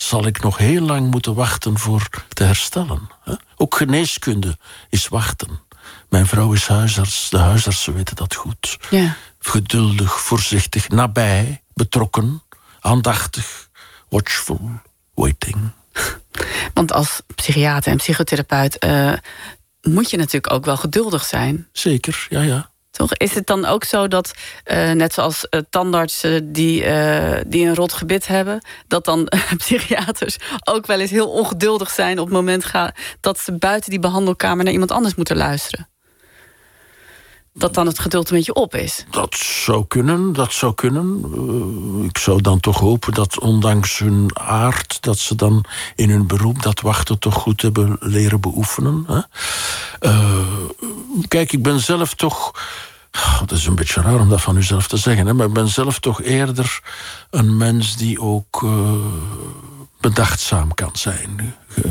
zal ik nog heel lang moeten wachten voor te herstellen. Hè? Ook geneeskunde is wachten. Mijn vrouw is huisarts, de huisartsen weten dat goed. Ja. Geduldig, voorzichtig, nabij, betrokken, aandachtig, watchful, waiting. Want als psychiater en psychotherapeut moet je natuurlijk ook wel geduldig zijn. Zeker, ja. Toch? Is het dan ook zo dat, net zoals tandartsen die een rot gebit hebben, dat dan psychiaters ook wel eens heel ongeduldig zijn op het moment dat ze buiten die behandelkamer naar iemand anders moeten luisteren? Dat dan het geduld een beetje op is? Dat zou kunnen. Ik zou dan toch hopen dat ondanks hun aard, dat ze dan in hun beroep dat wachten toch goed hebben leren beoefenen. Hè? Kijk, ik ben zelf toch... Het is een beetje raar om dat van uzelf te zeggen, hè, maar ik ben zelf toch eerder een mens die ook bedachtzaam kan zijn.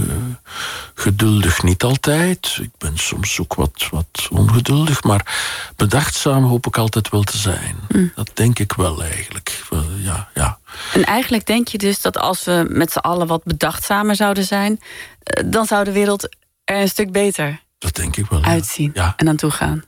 Geduldig niet altijd. Ik ben soms ook wat ongeduldig, maar bedachtzaam hoop ik altijd wel te zijn. Dat denk ik wel eigenlijk. Ja. En eigenlijk denk je dus dat als we met z'n allen wat bedachtzamer zouden zijn, dan zou de wereld er een stuk beter dat denk ik wel, uitzien en aan toe gaan.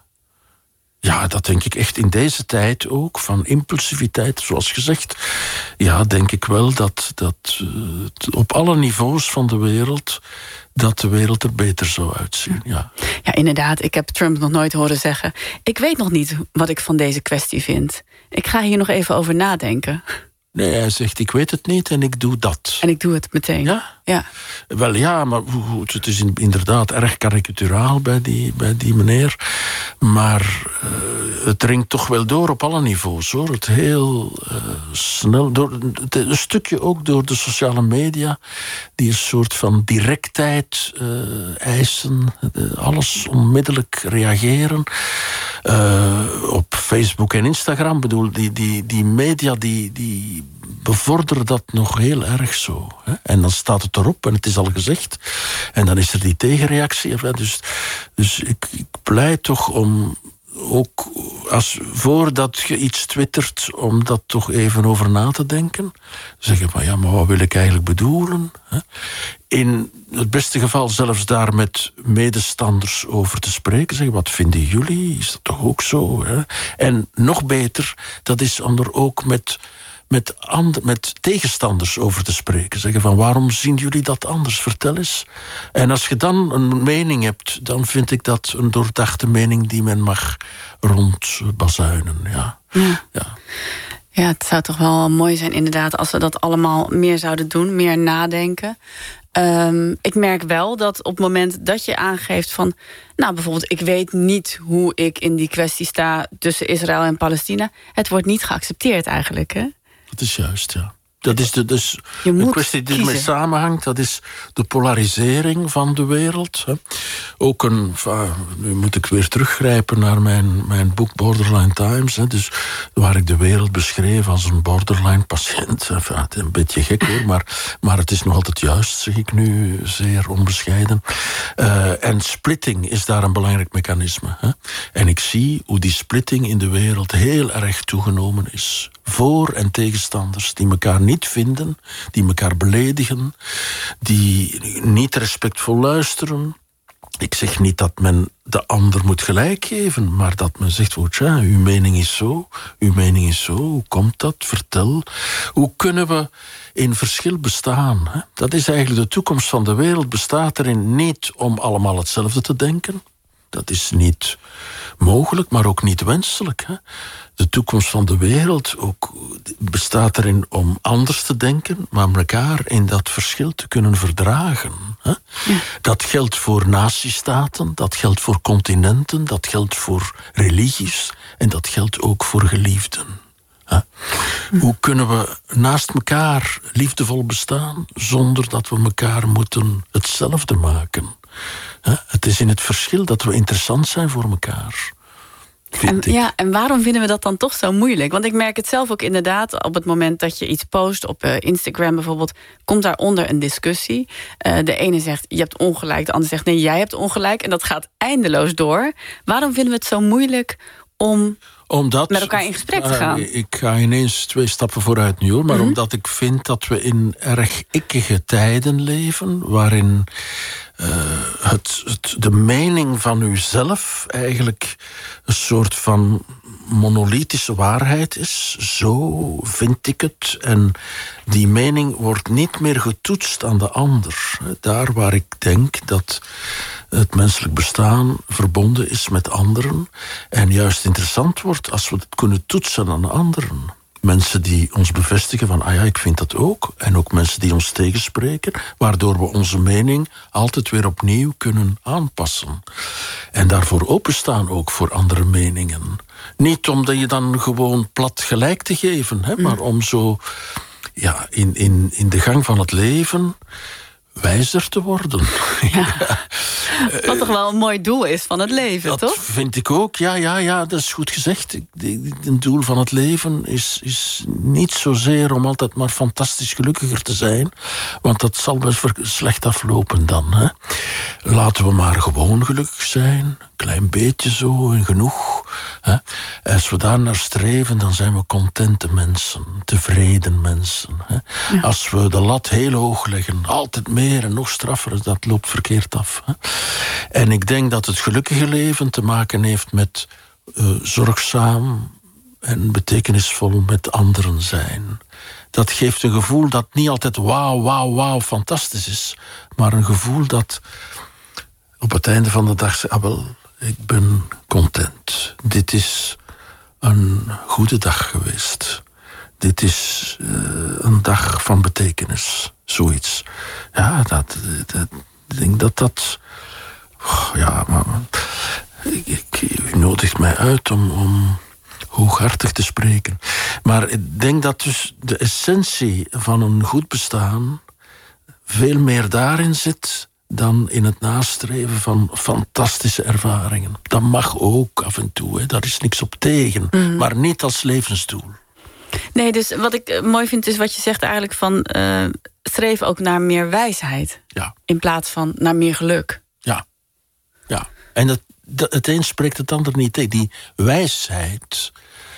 Ja, dat denk ik echt in deze tijd ook, van impulsiviteit, zoals gezegd. Ja, denk ik wel dat op alle niveaus van de wereld, dat de wereld er beter zou uitzien, ja. Ja, inderdaad, ik heb Trump nog nooit horen zeggen, ik weet nog niet wat ik van deze kwestie vind. Ik ga hier nog even over nadenken. Nee, hij zegt, ik weet het niet en ik doe dat. En ik doe het meteen. Ja? Wel ja, maar goed, het is inderdaad erg karikaturaal bij die meneer. Maar het dringt toch wel door op alle niveaus, hoor. Het heel snel, een stukje ook door de sociale media, die een soort van directheid eisen. Alles onmiddellijk reageren. Op Facebook en Instagram, bedoel, die media die bevorderen dat nog heel erg zo. Hè? En dan staat het erop en het is al gezegd. En dan is er die tegenreactie. Dus ik pleit toch om ook voordat je iets twittert, om dat toch even over na te denken. Zeggen van ja, maar wat wil ik eigenlijk bedoelen? Hè? In het beste geval zelfs daar met medestanders over te spreken. Zeggen, wat vinden jullie? Is dat toch ook zo? Hè? En nog beter, dat is om er ook met tegenstanders over te spreken. Zeggen van, waarom zien jullie dat anders? Vertel eens. En als je dan een mening hebt, dan vind ik dat een doordachte mening die men mag rondbazuinen. Ja. Ja, het zou toch wel mooi zijn inderdaad als we dat allemaal meer zouden doen, meer nadenken. Ik merk wel dat op het moment dat je aangeeft van, nou bijvoorbeeld, ik weet niet hoe ik in die kwestie sta tussen Israël en Palestina, het wordt niet geaccepteerd eigenlijk, hè? Dat is juist, ja. Dat is een kwestie die ermee samenhangt. Dat is de polarisering van de wereld. Hè. Ook nu moet ik weer teruggrijpen naar mijn boek Borderline Times. Hè. Dus waar ik de wereld beschreef als een borderline-patiënt. Het is een beetje gek hoor, maar het is nog altijd juist, zeg ik nu zeer onbescheiden. En splitting is daar een belangrijk mechanisme. Hè. En ik zie hoe die splitting in de wereld heel erg toegenomen is. Voor- en tegenstanders die elkaar niet vinden, die elkaar beledigen, die niet respectvol luisteren. Ik zeg niet dat men de ander moet gelijk geven, maar dat men zegt, uw mening is zo, hoe komt dat? Vertel. Hoe kunnen we in verschil bestaan? Hè? Dat is eigenlijk de toekomst van de wereld, bestaat erin niet om allemaal hetzelfde te denken. Dat is niet mogelijk, maar ook niet wenselijk. Hè? De toekomst van de wereld ook bestaat erin om anders te denken, maar elkaar in dat verschil te kunnen verdragen. Hè? Ja. Dat geldt voor natiestaten, dat geldt voor continenten, dat geldt voor religies en dat geldt ook voor geliefden. Hè? Hoe kunnen we naast elkaar liefdevol bestaan zonder dat we elkaar moeten hetzelfde maken? Het is in het verschil dat we interessant zijn voor elkaar. En waarom vinden we dat dan toch zo moeilijk? Want ik merk het zelf ook inderdaad, op het moment dat je iets post op Instagram bijvoorbeeld, komt daaronder een discussie. De ene zegt, je hebt ongelijk, de ander zegt, nee, jij hebt ongelijk. En dat gaat eindeloos door. Waarom vinden we het zo moeilijk om met elkaar in gesprek te gaan. Ik ga ineens 2 stappen vooruit nu, hoor. Maar omdat ik vind dat we in erg ikkige tijden leven, waarin de mening van uzelf eigenlijk een soort van monolithische waarheid is. Zo vind ik het. En die mening wordt niet meer getoetst aan de ander. Daar waar ik denk dat het menselijk bestaan verbonden is met anderen en juist interessant wordt als we het kunnen toetsen aan anderen. Mensen die ons bevestigen van, ah ja, ik vind dat ook. En ook mensen die ons tegenspreken, waardoor we onze mening altijd weer opnieuw kunnen aanpassen. En daarvoor openstaan ook voor andere meningen. Niet omdat je dan gewoon plat gelijk te geven, hè, maar om zo in de gang van het leven wijzer te worden. Ja. Wat toch wel een mooi doel is van het leven, dat toch? Dat vind ik ook. Ja, dat is goed gezegd. Het doel van het leven is niet zozeer om altijd maar fantastisch gelukkiger te zijn, want dat zal best slecht aflopen dan. Hè? Laten we maar gewoon gelukkig zijn. Een klein beetje zo en genoeg. Hè? Als we daar naar streven, dan zijn we contente mensen. Tevreden mensen. Hè? Ja. Als we de lat heel hoog leggen, altijd meer en nog straffer, dat loopt verkeerd af. Hè? En ik denk dat het gelukkige leven te maken heeft met zorgzaam en betekenisvol met anderen zijn. Dat geeft een gevoel dat niet altijd wauw, fantastisch is, maar een gevoel dat op het einde van de dag zegt, ah wel, ik ben content. Dit is een goede dag geweest. Dit is een dag van betekenis. Zoiets. Ja, ik denk dat... Ja, maar u nodigt mij uit om hooghartig te spreken. Maar ik denk dat dus de essentie van een goed bestaan veel meer daarin zit dan in het nastreven van fantastische ervaringen. Dat mag ook af en toe, hè. Daar is niks op tegen. Maar niet als levensdoel. Nee, dus wat ik mooi vind is wat je zegt eigenlijk van streef ook naar meer wijsheid. Ja. In plaats van naar meer geluk. Ja. En het een spreekt het ander niet tegen. Die wijsheid,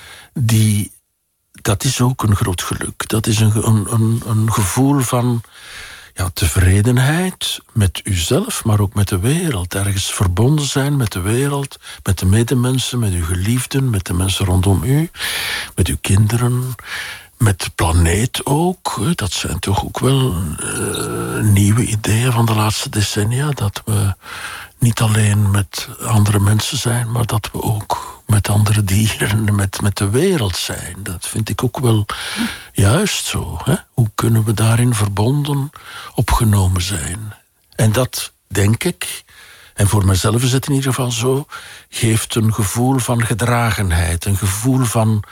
dat is ook een groot geluk. Dat is een gevoel van tevredenheid met uzelf, maar ook met de wereld. Ergens verbonden zijn met de wereld, met de medemensen, met uw geliefden, met de mensen rondom u, met uw kinderen, met de planeet ook. Dat zijn toch ook wel nieuwe ideeën van de laatste decennia, dat we niet alleen met andere mensen zijn, maar dat we ook met andere dieren, met de wereld zijn. Dat vind ik ook wel juist zo. Hè? Hoe kunnen we daarin verbonden, opgenomen zijn? En dat, denk ik, en voor mezelf is het in ieder geval zo, geeft een gevoel van gedragenheid, een gevoel van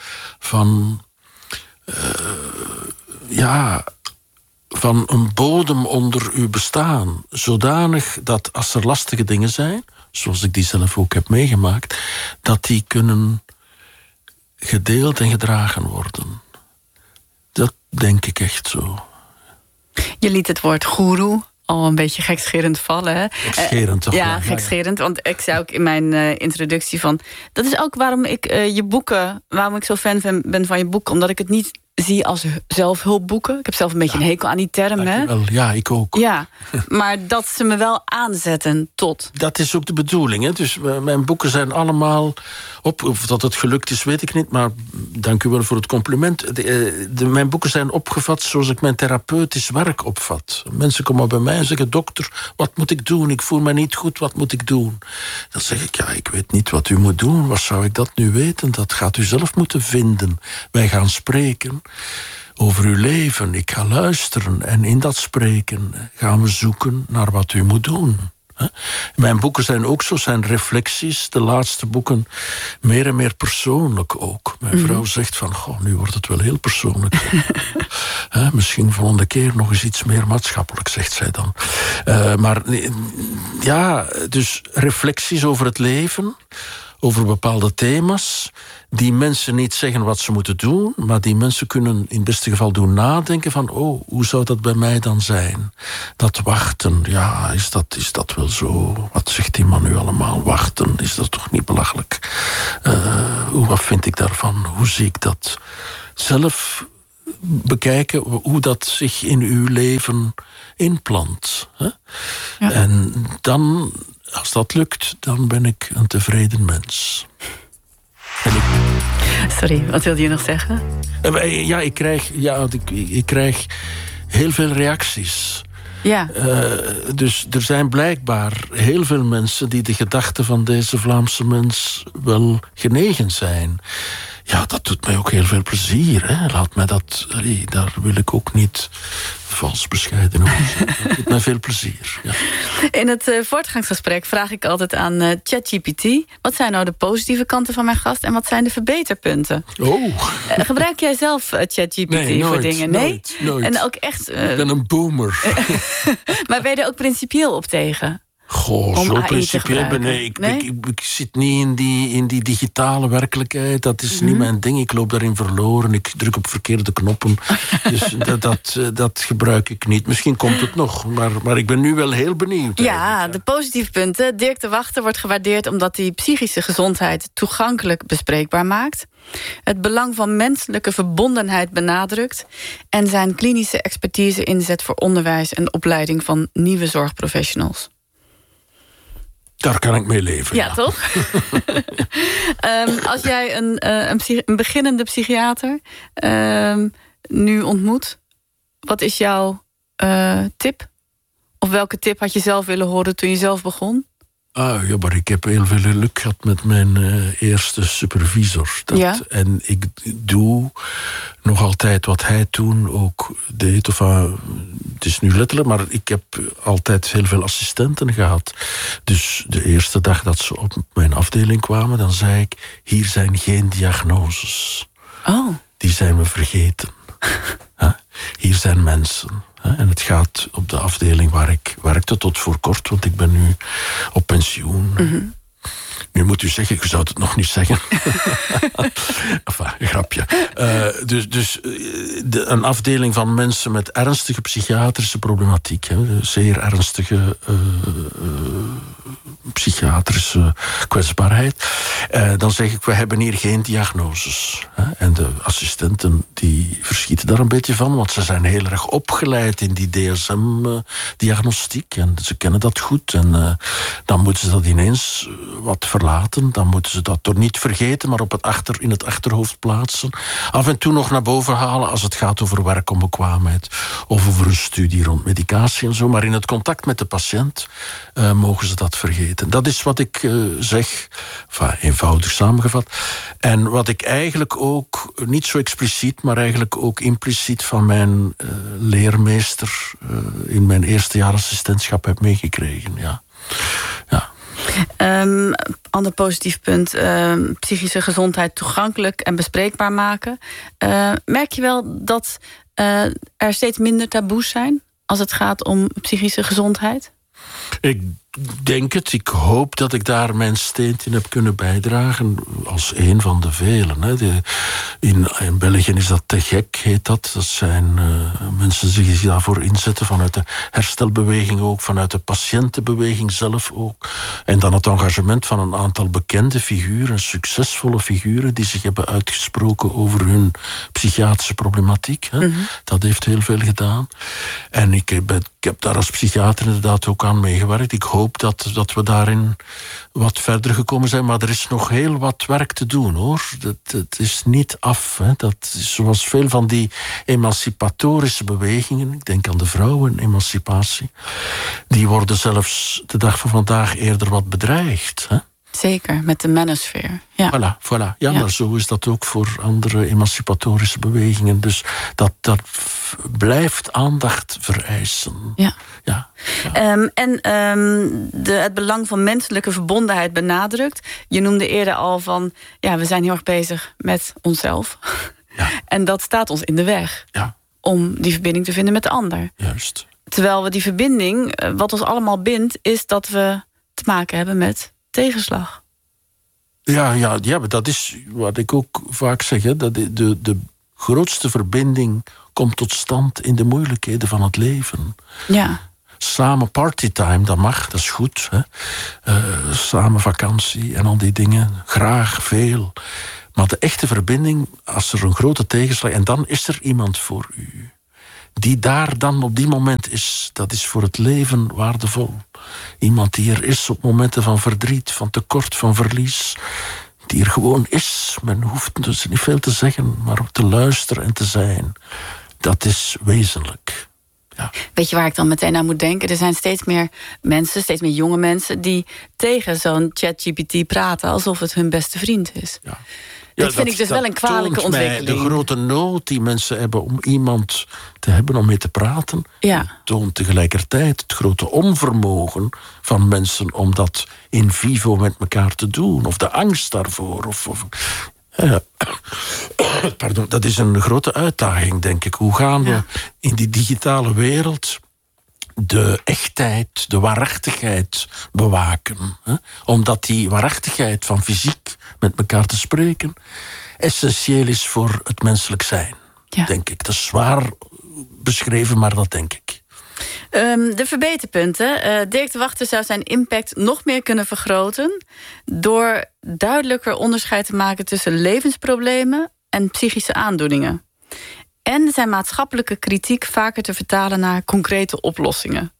een bodem onder uw bestaan. Zodanig dat als er lastige dingen zijn, zoals ik die zelf ook heb meegemaakt, dat die kunnen gedeeld en gedragen worden. Dat denk ik echt zo. Je liet het woord goeroe al een beetje gekscherend vallen. Hè? Gekscherend toch? Ja, gekscherend. Want ik zei ook in mijn introductie van, dat is ook waarom ik waarom ik zo fan ben van je boeken. Omdat ik het niet zie als zelfhulpboeken. Ik heb zelf een beetje een hekel aan die term. Hè? Ja, ik ook. Ja, maar dat ze me wel aanzetten tot. Dat is ook de bedoeling. Hè? Dus mijn boeken zijn allemaal of dat het gelukt is, weet ik niet. Maar dank u wel voor het compliment. Mijn boeken zijn opgevat zoals ik mijn therapeutisch werk opvat. Mensen komen bij mij en zeggen, dokter, wat moet ik doen? Ik voel me niet goed, wat moet ik doen? Dan zeg ik, ik weet niet wat u moet doen. Wat zou ik dat nu weten? Dat gaat u zelf moeten vinden. Wij gaan spreken over uw leven. Ik ga luisteren en in dat spreken gaan we zoeken naar wat u moet doen. Mijn boeken zijn ook zo, zijn reflecties. De laatste boeken meer en meer persoonlijk ook. Mijn vrouw zegt van, nu wordt het wel heel persoonlijk. Misschien volgende keer nog eens iets meer maatschappelijk, zegt zij dan. Maar ja, dus reflecties over het leven, over bepaalde thema's, die mensen niet zeggen wat ze moeten doen, maar die mensen kunnen in het beste geval doen nadenken van, hoe zou dat bij mij dan zijn? Dat wachten, ja, is dat wel zo? Wat zegt die man nu allemaal? Wachten, is dat toch niet belachelijk? Wat vind ik daarvan? Hoe zie ik dat? Zelf bekijken hoe dat zich in uw leven inplant. Hè? Ja. En dan, als dat lukt, dan ben ik een tevreden mens. Sorry, wat wilde je nog zeggen? Ja, ik krijg heel veel reacties. Ja. Dus er zijn blijkbaar heel veel mensen die de gedachten van deze Vlaamse mens wel genegen zijn. Ja, dat doet mij ook heel veel plezier. Hè? Laat mij dat... daar wil ik ook niet vals bescheiden over zijn. Dat doet mij veel plezier. Ja. In het voortgangsgesprek vraag ik altijd aan ChatGPT, wat zijn nou de positieve kanten van mijn gast en wat zijn de verbeterpunten? Gebruik jij zelf ChatGPT voor dingen? Nee? Nooit. En ook echt... Ik ben een boomer. Maar ben je er ook principieel op tegen? Goh, zo principieel ben ik. Ik zit niet in die digitale werkelijkheid. Dat is niet mijn ding. Ik loop daarin verloren. Ik druk op verkeerde knoppen. Dus dat gebruik ik niet. Misschien komt het nog. Maar ik ben nu wel heel benieuwd. Ja, de positieve punten. Dirk de Wachter wordt gewaardeerd omdat hij psychische gezondheid toegankelijk bespreekbaar maakt. Het belang van menselijke verbondenheid benadrukt. En zijn klinische expertise inzet voor onderwijs en opleiding van nieuwe zorgprofessionals. Daar kan ik mee leven. Ja, toch? Als jij een beginnende psychiater nu ontmoet, wat is jouw tip? Of welke tip had je zelf willen horen toen je zelf begon? Ja, maar ik heb heel veel geluk gehad met mijn eerste supervisor. En ik doe nog altijd wat hij toen ook deed. Het is nu letterlijk, maar ik heb altijd heel veel assistenten gehad. Dus de eerste dag dat ze op mijn afdeling kwamen, dan zei ik, hier zijn geen diagnoses. Die zijn we vergeten. Hier zijn mensen. En het gaat op de afdeling waar ik werkte tot voor kort, want ik ben nu op pensioen. Mm-hmm. Nu moet u zeggen, u zou het nog niet zeggen. Enfin, een grapje. Een afdeling van mensen met ernstige psychiatrische problematiek. Zeer ernstige psychiatrische kwetsbaarheid. Dan zeg ik, we hebben hier geen diagnoses. En de assistenten die verschieten daar een beetje van, want ze zijn heel erg opgeleid in die DSM-diagnostiek. En ze kennen dat goed. En dan moeten ze dat ineens wat verlaten. Dan moeten ze dat toch niet vergeten, maar in het achterhoofd plaatsen. Af en toe nog naar boven halen als het gaat over werkonbekwaamheid. Of over een studie rond medicatie en zo. Maar in het contact met de patiënt mogen ze dat vergeten. Dat is wat ik zeg, eenvoudig samengevat. En wat ik eigenlijk ook, niet zo expliciet, maar eigenlijk ook impliciet van mijn leermeester in mijn eerste jaar assistentschap heb meegekregen. Ja. Ander positief punt, psychische gezondheid toegankelijk en bespreekbaar maken. Merk je wel dat er steeds minder taboes zijn als het gaat om psychische gezondheid? Ik denk het. Ik hoop dat ik daar mijn steentje in heb kunnen bijdragen. Als een van de velen. Hè. In België is dat te gek, heet dat. Dat zijn mensen die zich daarvoor inzetten. Vanuit de herstelbeweging ook. Vanuit de patiëntenbeweging zelf ook. En dan het engagement van een aantal bekende figuren. Succesvolle figuren. Die zich hebben uitgesproken over hun psychiatrische problematiek. Hè. Mm-hmm. Dat heeft heel veel gedaan. En ik heb daar als psychiater inderdaad ook aan meegewerkt. Ik hoop dat we daarin wat verder gekomen zijn. Maar er is nog heel wat werk te doen, hoor. Het is niet af. Hè. Dat is zoals veel van die emancipatorische bewegingen. Ik denk aan de vrouwenemancipatie. Die worden zelfs de dag van vandaag eerder wat bedreigd. Hè. Zeker, met de manosfeer. Ja. Voilà. Ja, maar zo is dat ook voor andere emancipatorische bewegingen. Dus dat blijft aandacht vereisen. Ja. Het belang van menselijke verbondenheid benadrukt. Je noemde eerder al van, we zijn heel erg bezig met onszelf. Ja. En dat staat ons in de weg. Ja. Om die verbinding te vinden met de ander. Juist. Terwijl we die verbinding, wat ons allemaal bindt, is dat we te maken hebben met tegenslag. Ja, maar dat is wat ik ook vaak zeg. Hè, dat de grootste verbinding komt tot stand in de moeilijkheden van het leven. Ja. Samen partytime, dat mag, dat is goed. Hè. Samen vakantie en al die dingen. Graag, veel. Maar de echte verbinding, als er een grote tegenslag... en dan is er iemand voor u... die daar dan op die moment is, dat is voor het leven waardevol. Iemand die er is op momenten van verdriet, van tekort, van verlies. Die er gewoon is. Men hoeft dus niet veel te zeggen, maar ook te luisteren en te zijn. Dat is wezenlijk. Ja. Weet je waar ik dan meteen aan moet denken? Er zijn steeds meer mensen, steeds meer jonge mensen... die tegen zo'n ChatGPT praten alsof het hun beste vriend is. Ja. Dat vind ik dus wel een kwalijke ontwikkeling. De grote nood die mensen hebben om iemand te hebben om mee te praten... toont tegelijkertijd het grote onvermogen van mensen... om dat in vivo met elkaar te doen. Of de angst daarvoor. Pardon, dat is een grote uitdaging, denk ik. Hoe gaan we in die digitale wereld... de echtheid, de waarachtigheid bewaken. Hè? Omdat die waarachtigheid van fysiek met elkaar te spreken... essentieel is voor het menselijk zijn, denk ik. Dat is zwaar beschreven, maar dat denk ik. De verbeterpunten. Dirk de Wachter zou zijn impact nog meer kunnen vergroten... door duidelijker onderscheid te maken tussen levensproblemen... en psychische aandoeningen. En zijn maatschappelijke kritiek vaker te vertalen naar concrete oplossingen.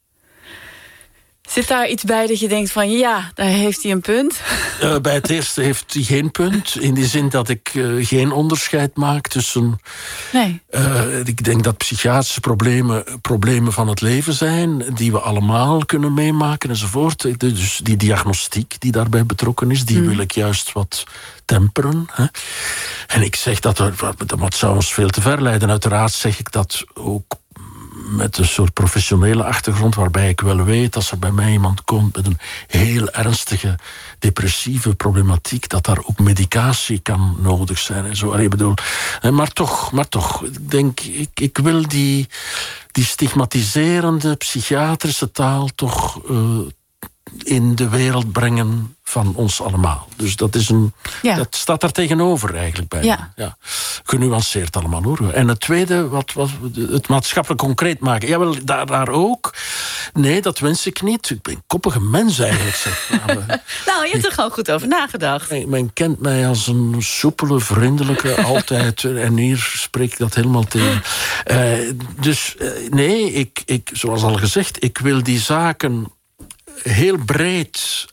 Zit daar iets bij dat je denkt van ja, daar heeft hij een punt? Bij het eerste heeft hij geen punt. In die zin dat ik geen onderscheid maak tussen... Nee. Ik denk dat psychiatrische problemen van het leven zijn... die we allemaal kunnen meemaken enzovoort. Dus die diagnostiek die daarbij betrokken is... die wil ik juist wat temperen. Hè. En ik zeg dat zou ons veel te ver leiden. Uiteraard zeg ik dat ook... met een soort professionele achtergrond... waarbij ik wel weet, als er bij mij iemand komt... met een heel ernstige depressieve problematiek... dat daar ook medicatie kan nodig zijn. En zo. Allee, bedoel, maar toch, ik denk... ik wil die stigmatiserende psychiatrische taal... toch in de wereld brengen van ons allemaal. Dus dat is dat staat daar tegenover eigenlijk bij. Ja. Genuanceerd allemaal, hoor. En het tweede, het maatschappelijk concreet maken. Jawel, daar ook. Nee, dat wens ik niet. Ik ben een koppige mens eigenlijk. Zeg. Nou, je hebt er gewoon goed over nagedacht. Men kent mij als een soepele, vriendelijke, altijd. En hier spreek ik dat helemaal tegen. Nee, ik, zoals al gezegd, ik wil die zaken... heel breed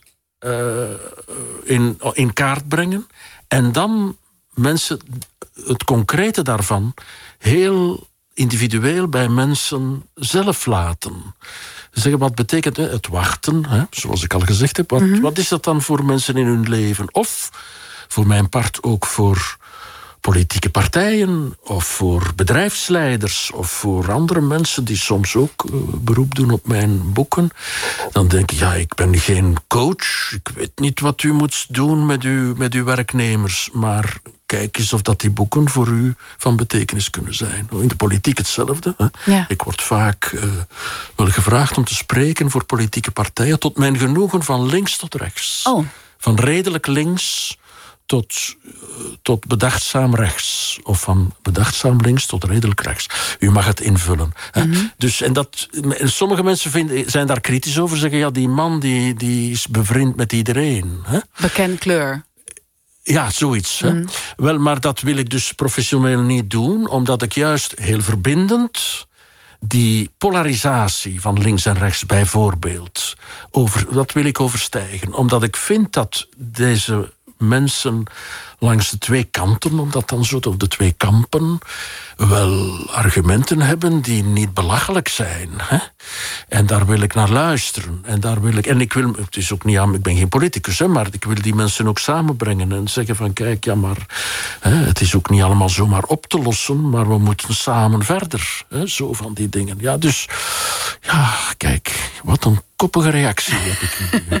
in kaart brengen. En dan mensen het concrete daarvan... heel individueel bij mensen zelf laten. Zeggen, wat betekent het wachten? Hè? Zoals ik al gezegd heb. Wat is dat dan voor mensen in hun leven? Of voor mijn part ook voor... politieke partijen, of voor bedrijfsleiders... of voor andere mensen die soms ook beroep doen op mijn boeken... dan denk ik, ik ben geen coach. Ik weet niet wat u moet doen met uw werknemers... maar kijk eens of dat die boeken voor u van betekenis kunnen zijn. In de politiek hetzelfde. Hè? Ja. Ik word vaak wel gevraagd om te spreken voor politieke partijen... tot mijn genoegen van links tot rechts. Oh. Van redelijk links... tot bedachtzaam rechts. Of van bedachtzaam links tot redelijk rechts. U mag het invullen. Dus, sommige mensen zijn daar kritisch over. Zeggen, die man die is bevriend met iedereen. Hè? Bekend kleur. Ja, zoiets. Hè? Wel, maar dat wil ik dus professioneel niet doen. Omdat ik juist heel verbindend... die polarisatie van links en rechts bijvoorbeeld... dat wil ik overstijgen. Omdat ik vind dat deze... mensen langs de twee kanten, om dat dan zo, of de twee kampen, wel argumenten hebben die niet belachelijk zijn. Hè? En daar wil ik naar luisteren. En ik wil, het is ook niet aan, ik ben geen politicus, hè, maar ik wil die mensen ook samenbrengen en zeggen van, kijk, het is ook niet allemaal zomaar op te lossen, maar we moeten samen verder. Hè, zo van die dingen. Ja, dus, kijk, wat een koppige reactie heb ik nu.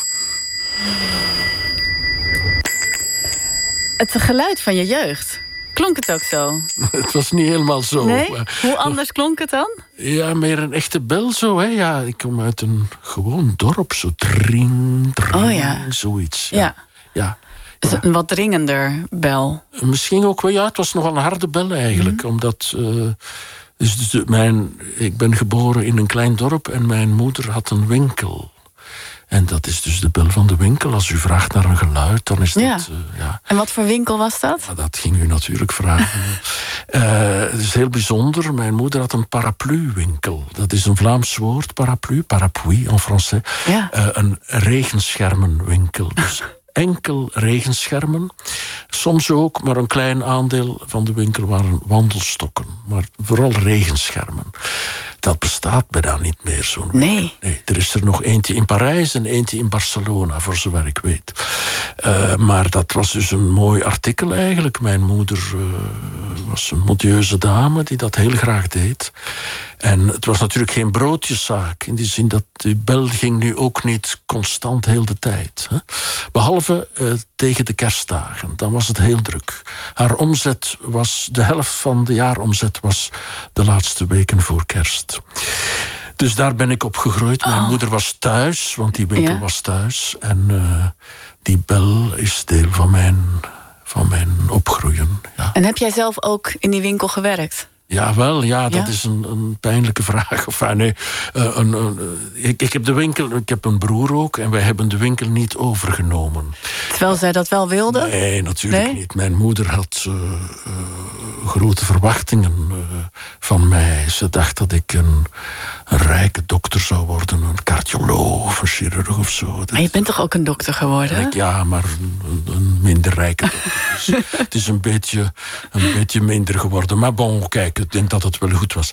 Het geluid van je jeugd Klonk het ook zo? Het was niet helemaal zo. Nee? Hoe anders klonk het dan? Ja, meer een echte bel zo. Hè. Ja, ik kom uit een gewoon dorp. Zo dring, zoiets. Ja. Dus een wat dringender bel. Misschien ook wel, ja. Het was nogal een harde bel eigenlijk. Omdat... ik ben geboren in een klein dorp en mijn moeder had een winkel. En dat is dus de bel van de winkel. Als u vraagt naar een geluid, dan is dat... En wat voor winkel was dat? Ja, dat ging u natuurlijk vragen. Het is heel bijzonder. Mijn moeder had een parapluwinkel. Dat is een Vlaams woord, parapluie en français. Ja. Een regenschermenwinkel. Dus enkel regenschermen. Soms ook, maar een klein aandeel van de winkel waren wandelstokken. Maar vooral regenschermen. Dat bestaat bijna niet meer, zo'n winkel. Nee, er is er nog eentje in Parijs en eentje in Barcelona, voor zover ik weet. Maar dat was dus een mooi artikel eigenlijk. Mijn moeder was een modieuze dame die dat heel graag deed. En het was natuurlijk geen broodjeszaak. In die zin dat die bel ging nu ook niet constant heel de tijd. Hè? Behalve tegen de kerstdagen. Dan was het heel druk. Haar omzet was... De helft van de jaaromzet was de laatste weken voor kerst. Dus daar ben ik op gegroeid. Mijn moeder was thuis, want die winkel was thuis. En die bel is deel van mijn opgroeien. Ja. En heb jij zelf ook in die winkel gewerkt? Jawel, dat is een pijnlijke vraag. Enfin, nee, ik heb de winkel, ik heb een broer ook en wij hebben de winkel niet overgenomen. Terwijl zij dat wel wilde? Nee, natuurlijk niet. Mijn moeder had grote verwachtingen van mij. Ze dacht dat ik een rijke dokter zou worden, een cardioloog of een chirurg of zo. Maar je bent toch ook een dokter geworden? Ja, maar een minder rijke dokter. Dus het is een beetje minder geworden. Maar bon, kijk, ik denk dat het wel goed was.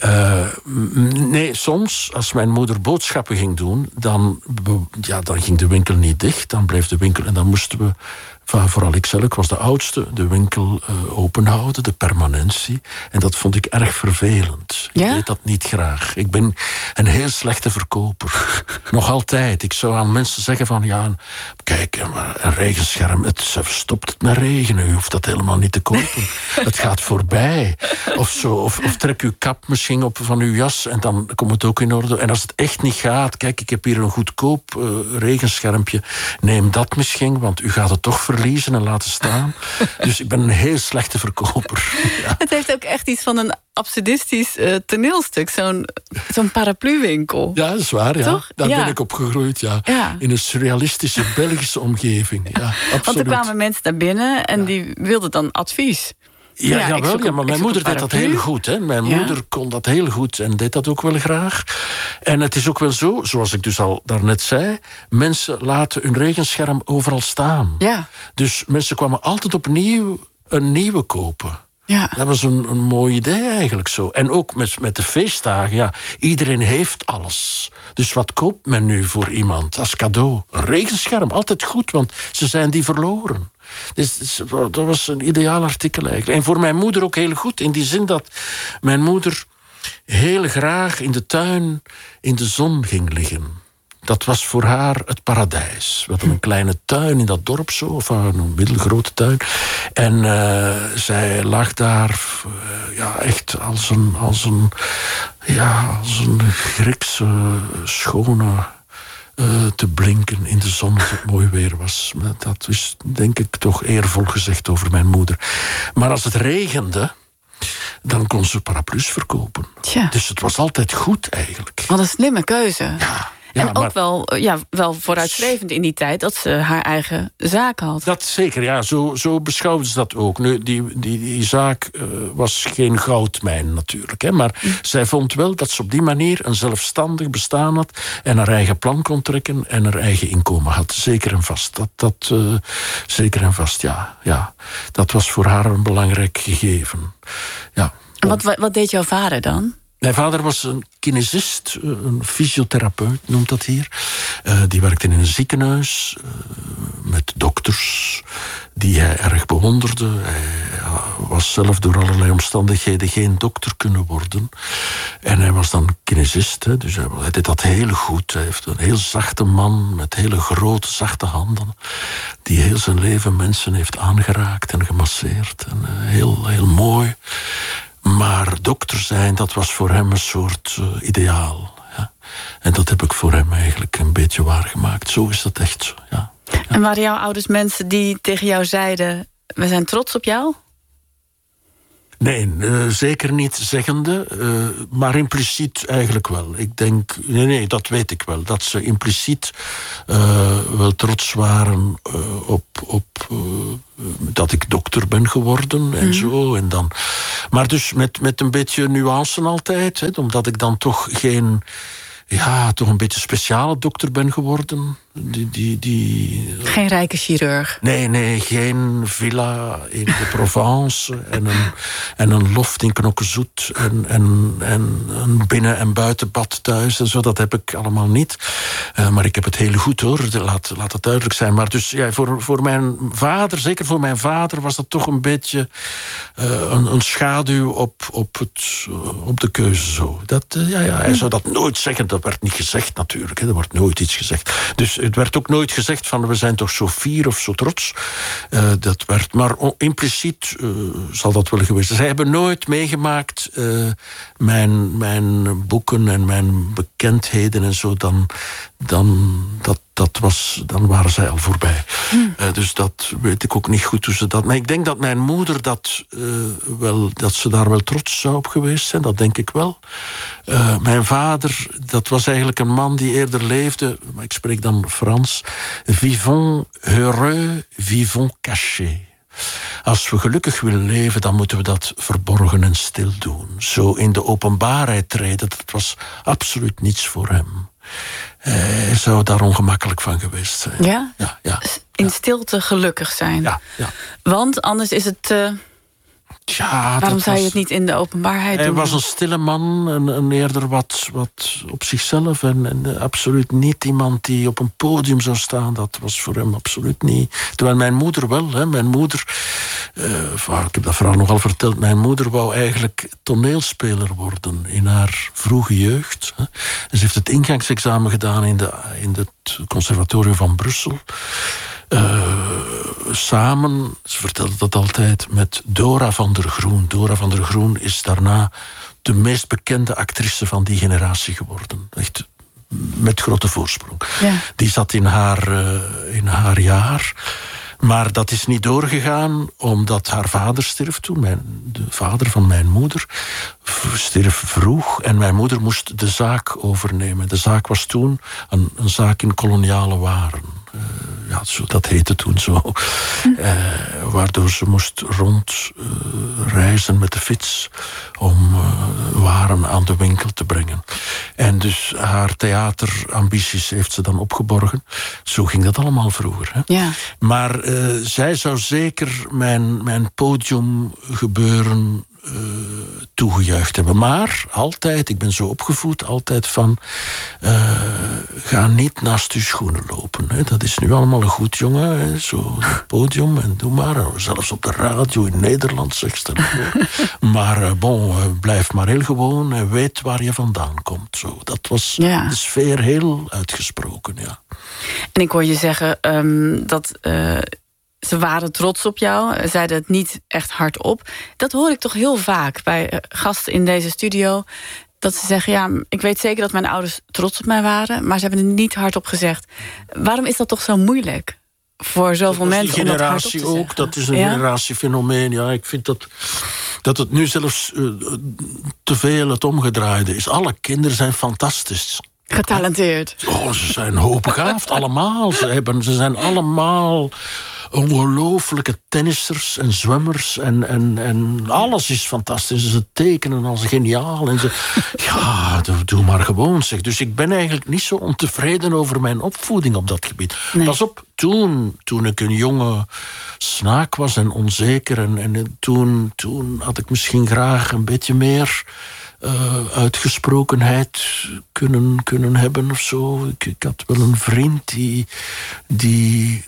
Nee, soms, als mijn moeder boodschappen ging doen, dan ging de winkel niet dicht. Dan bleef de winkel en dan moesten we, vooral ikzelf, ik was de oudste, de winkel openhouden, de permanentie. En dat vond ik erg vervelend. Ik deed dat niet graag. Ik ben een heel slechte verkoper. Nog altijd. Ik zou aan mensen zeggen van, kijk, een regenscherm, het stopt het met regenen. U hoeft dat helemaal niet te kopen. Het gaat voorbij. Of zo. Of trek uw kap misschien op van uw jas en dan komt het ook in orde. En als het echt niet gaat, kijk, ik heb hier een goedkoop regenschermpje. Neem dat misschien, want u gaat het toch verliezen en laten staan. Dus ik ben een heel slechte verkoper. Ja. Het heeft ook echt iets van een absurdistisch toneelstuk. Zo'n parapluwinkel. Ja, dat is waar, ja. Toch? Daar ben ik op gegroeid, ja. In een surrealistische Belgische omgeving. Ja, absoluut. Want er kwamen mensen naar binnen en die wilden dan advies. Maar mijn moeder deed dat heel goed. Hè. Mijn moeder kon dat heel goed en deed dat ook wel graag. En het is ook wel zo, zoals ik dus al daarnet zei, mensen laten hun regenscherm overal staan. Ja. Dus mensen kwamen altijd opnieuw een nieuwe kopen. Ja. Dat was een mooi idee eigenlijk zo. En ook met de feestdagen, iedereen heeft alles. Dus wat koopt men nu voor iemand als cadeau? Een regenscherm, altijd goed, want ze zijn die verloren. Dus dat was een ideaal artikel eigenlijk. En voor mijn moeder ook heel goed, in die zin dat mijn moeder heel graag in de tuin in de zon ging liggen. Dat was voor haar het paradijs. We hadden een kleine tuin in dat dorp zo, of een middelgrote tuin. En zij lag daar echt als een Griekse schone te blinken in de zon als het mooi weer was. Dat is denk ik toch eervol gezegd over mijn moeder. Maar als het regende, dan kon ze paraplu's verkopen. Tja. Dus het was altijd goed eigenlijk. Wat een slimme keuze. Ja. En ook wel vooruitstrevend in die tijd dat ze haar eigen zaak had. Dat zeker, zo beschouwden ze dat ook. Nu, die zaak was geen goudmijn natuurlijk. Hè, maar zij vond wel dat ze op die manier een zelfstandig bestaan had en haar eigen plan kon trekken en haar eigen inkomen had. Zeker en vast. Zeker en vast, ja. Dat was voor haar een belangrijk gegeven. Ja. En wat deed jouw vader dan? Mijn vader was een kinesist, een fysiotherapeut noemt dat hier. Die werkte in een ziekenhuis met dokters die hij erg bewonderde. Hij was zelf door allerlei omstandigheden geen dokter kunnen worden. En hij was dan kinesist, hè, dus hij deed dat heel goed. Hij heeft een heel zachte man met hele grote, zachte handen, die heel zijn leven mensen heeft aangeraakt en gemasseerd. En heel, heel mooi. Maar dokter zijn, dat was voor hem een soort ideaal. Ja. En dat heb ik voor hem eigenlijk een beetje waargemaakt. Zo is dat echt zo, ja. En waren jouw ouders mensen die tegen jou zeiden: we zijn trots op jou? Nee, zeker niet zeggende, maar impliciet eigenlijk wel. Ik denk, nee, dat weet ik wel. Dat ze impliciet wel trots waren op dat ik dokter ben geworden en zo. En dan, maar dus met een beetje nuance altijd, hè, omdat ik dan toch toch een beetje speciale dokter ben geworden. Geen rijke chirurg? Nee, geen villa in de Provence en een loft in Knokkezoet en een binnen- en buitenbad thuis en zo. Dat heb ik allemaal niet. Maar ik heb het heel goed, hoor. Laat het duidelijk zijn. Maar dus ja, voor mijn vader, zeker voor mijn vader, was dat toch een beetje een schaduw op de keuze zo. Hij zou dat nooit zeggen. Dat werd niet gezegd natuurlijk. Hè. Er wordt nooit iets gezegd. Dus het werd ook nooit gezegd van we zijn toch zo fier of zo trots. Dat werd, maar impliciet zal dat wel geweest zijn. Zij hebben nooit meegemaakt mijn boeken en mijn bekendheden en zo. Dan waren zij al voorbij. Dus dat weet ik ook niet goed hoe ze dat. Maar ik denk dat mijn moeder dat ze daar wel trots zou op geweest zijn. Dat denk ik wel. Mijn vader, dat was eigenlijk een man die eerder leefde, maar ik spreek dan Frans. Vivons heureux, vivons cachés. Als we gelukkig willen leven, dan moeten we dat verborgen en stil doen. Zo in de openbaarheid treden, dat was absoluut niets voor hem. Hij zou daar ongemakkelijk van geweest zijn. Ja? Ja. In stilte gelukkig zijn. Ja. Want anders is het... waarom zou je het niet in de openbaarheid doen? Hij was een stille man, en eerder wat op zichzelf. En absoluut niet iemand die op een podium zou staan. Dat was voor hem absoluut niet. Terwijl mijn moeder wel. Hè. Mijn moeder, ik heb dat verhaal nogal verteld. Mijn moeder wou eigenlijk toneelspeler worden in haar vroege jeugd. Hè. En ze heeft het ingangsexamen gedaan in het conservatorium van Brussel. Samen, ze vertelde dat altijd, met Dora van der Groen. Dora van der Groen is daarna de meest bekende actrice van die generatie geworden. Echt met grote voorsprong. Ja. Die zat in haar jaar. Maar dat is niet doorgegaan, omdat haar vader stierf toen. De vader van mijn moeder stierf vroeg. En mijn moeder moest de zaak overnemen. De zaak was toen een zaak in koloniale waren. Dat heette toen zo. Waardoor ze moest rondreizen met de fiets om waren aan de winkel te brengen. En dus haar theaterambities heeft ze dan opgeborgen. Zo ging dat allemaal vroeger. Hè? Ja. Maar zij zou zeker mijn podiumgebeuren toegejuicht hebben. Maar altijd, ik ben zo opgevoed, altijd van ga niet naast uw schoenen lopen. Hè. Dat is nu allemaal een goed jongen, hè. Zo op het podium en doe maar. Zelfs op de radio in Nederland, zegt ze. Maar blijf maar heel gewoon en weet waar je vandaan komt. Zo. Dat was de sfeer heel uitgesproken, ja. En ik hoor je zeggen dat... ze waren trots op jou, zeiden het niet echt hardop. Dat hoor ik toch heel vaak bij gasten in deze studio. Dat ze zeggen, ja, ik weet zeker dat mijn ouders trots op mij waren, maar ze hebben het niet hardop gezegd. Waarom is dat toch zo moeilijk voor zoveel mensen om dat hardop te zeggen? Ook, dat is een generatiefenomeen. Ja, ik vind dat het nu zelfs te veel het omgedraaide is. Alle kinderen zijn fantastisch. Getalenteerd. Ze zijn hoogbegaafd, allemaal. Ze zijn allemaal ongelooflijke tennissers en zwemmers en alles is fantastisch. Ze tekenen als geniaal en doe maar gewoon, zeg. Dus ik ben eigenlijk niet zo ontevreden over mijn opvoeding op dat gebied. Nee. Pas op, toen ik een jonge snaak was en onzeker en toen had ik misschien graag een beetje meer uitgesprokenheid kunnen hebben of zo. Ik had wel een vriend die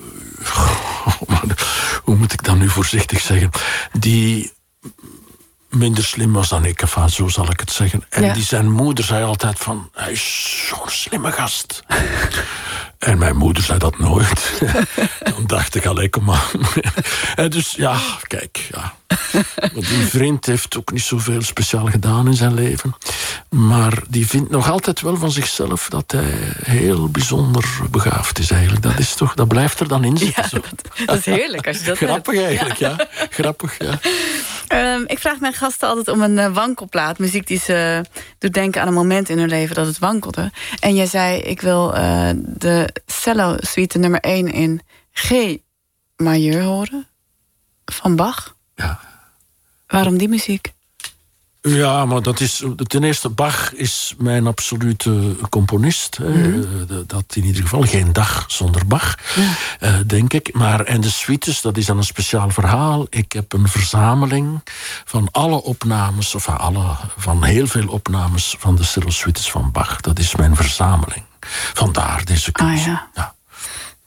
hoe moet ik dat nu voorzichtig zeggen? Die minder slim was dan ik, enfin, zo zal ik het zeggen. En zijn moeder zei altijd van, hij is zo'n slimme gast. En mijn moeder zei dat nooit. Dan dacht ik, allee, kom maar. En dus ja, kijk, ja. Die vriend heeft ook niet zoveel speciaal gedaan in zijn leven. Maar die vindt nog altijd wel van zichzelf dat hij heel bijzonder begaafd is eigenlijk. Dat is toch, dat blijft er dan in zitten. Ja, dat is heerlijk als je dat grappig hebt. Eigenlijk, ja. Grappig, ja. Ik vraag mijn gasten altijd om een wankelplaat. Muziek die ze doet denken aan een moment in hun leven dat het wankelde. En jij zei, ik wil de cello suite nummer 1 in G majeur horen. Van Bach. Ja. Waarom die muziek? Ja, maar dat is... Ten eerste, Bach is mijn absolute componist. Dat in ieder geval geen dag zonder Bach, denk ik. En de suites, dat is dan een speciaal verhaal. Ik heb een verzameling van alle opnames... van heel veel opnames van de cello-suites van Bach. Dat is mijn verzameling. Vandaar deze keuze. Ja.